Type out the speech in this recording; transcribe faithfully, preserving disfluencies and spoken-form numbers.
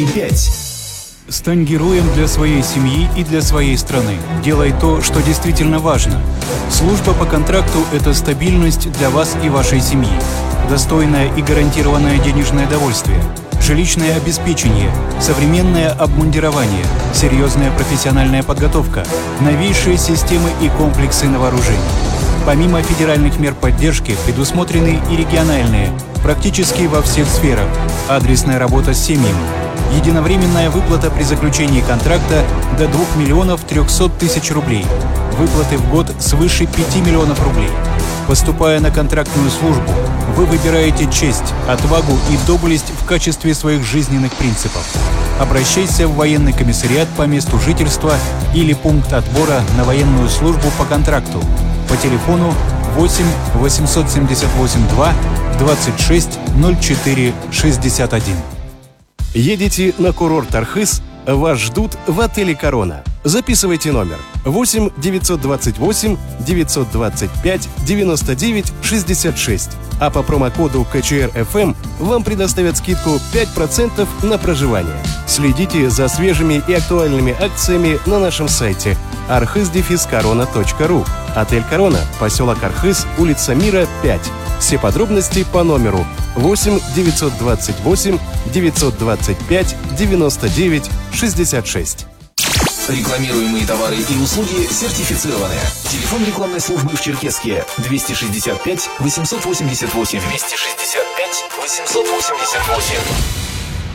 и пять. Стань героем для своей семьи и для своей страны. Делай то, что действительно важно. Служба по контракту – это стабильность для вас и вашей семьи. Достойное и гарантированное денежное довольствие. Жилищное обеспечение, современное обмундирование, серьезная профессиональная подготовка, новейшие системы и комплексы на вооружении. Помимо федеральных мер поддержки, предусмотрены и региональные, практически во всех сферах. Адресная работа с семьями. Единовременная выплата при заключении контракта до двух миллионов трехсот тысяч рублей. Выплаты в год свыше пяти миллионов рублей. Поступая на контрактную службу, вы выбираете честь, отвагу и доблесть в качестве своих жизненных принципов. Обращайся в военный комиссариат по месту жительства или пункт отбора на военную службу по контракту по телефону восемь восемьсот семьдесят восемь два двадцать шесть ноль четыре шестьдесят один. Едете на курорт Архыз? Вас ждут в отеле «Корона». Записывайте номер восемь девятьсот двадцать восемь девятьсот двадцать пять девяносто девять шестьдесят шесть. А по промокоду ка че эр эф эм вам предоставят скидку пять процентов на проживание. Следите за свежими и актуальными акциями на нашем сайте архыз дефис корона точка ру. Отель «Корона», поселок Архыз, улица Мира, пять. Все подробности по номеру восемь девятьсот двадцать восемь девятьсот двадцать пять девяносто девять шестьдесят шесть. Рекламируемые товары и услуги сертифицированы. Телефон рекламной службы в Черкесске двести шестьдесят пять восемьсот восемьдесят восемь. двести шестьдесят пять восемьсот восемьдесят восемь.